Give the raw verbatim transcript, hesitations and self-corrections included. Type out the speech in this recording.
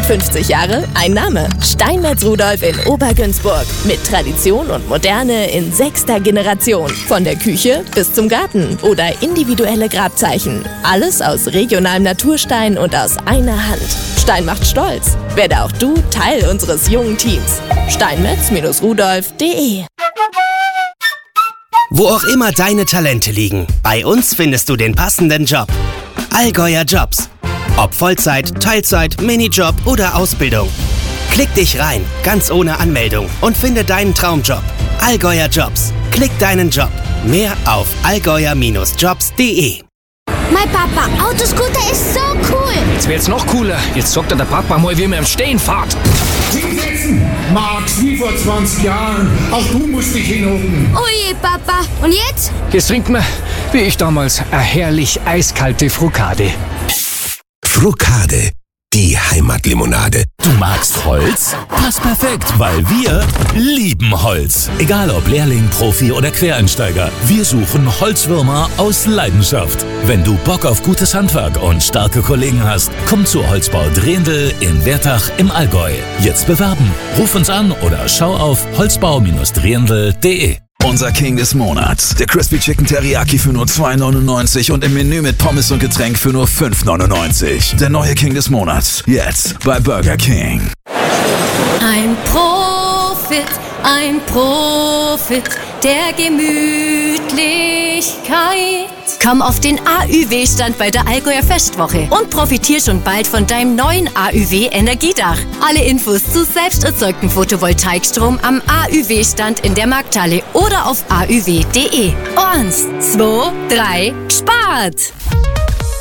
hundertfünfzig Jahre, ein Name. Steinmetz Rudolph in Obergünzburg. Mit Tradition und Moderne in sechster Generation. Von der Küche bis zum Garten oder individuelle Grabzeichen. Alles aus regionalem Naturstein und aus einer Hand. Stein macht stolz. Werde auch du Teil unseres jungen Teams. steinmetz Rudolph punkt de Wo auch immer deine Talente liegen, bei uns findest du den passenden Job. Allgäuer Jobs. Ob Vollzeit, Teilzeit, Minijob oder Ausbildung. Klick dich rein, ganz ohne Anmeldung und finde deinen Traumjob. Allgäuer Jobs. Klick deinen Job. Mehr auf allgäuer Jobs punkt de. Mein Papa, Autoscooter ist so cool. Jetzt wird's noch cooler. Jetzt sagt er der Papa mal, wie man im Stehen fährt. Hinsetzen! Max, wie vor zwanzig Jahren. Auch du musst dich hinhocken. Oje, Papa. Und jetzt? Jetzt trinken wir, wie ich damals, eine herrlich eiskalte Frucade. Frucade, die Heimatlimonade. Du magst Holz? Passt perfekt, weil wir lieben Holz. Egal ob Lehrling, Profi oder Quereinsteiger, wir suchen Holzwürmer aus Leidenschaft. Wenn du Bock auf gutes Handwerk und starke Kollegen hast, komm zu Holzbau Drendel in Wertach im Allgäu. Jetzt bewerben. Ruf uns an oder schau auf holzbau Drendel punkt de. Unser King des Monats. Der Crispy Chicken Teriyaki für nur zwei neunundneunzig und im Menü mit Pommes und Getränk für nur fünf neunundneunzig. Der neue King des Monats. Jetzt bei Burger King. Ein Profit, ein Profit der Gemütlichkeit. Komm auf den A Ü W-Stand bei der Allgäuer Festwoche und profitier schon bald von deinem neuen A Ü W-Energiedach. Alle Infos zu selbst erzeugtem Photovoltaikstrom am A Ü W-Stand in der Markthalle oder auf a ü w punkt de. Eins, zwei, drei, gespart!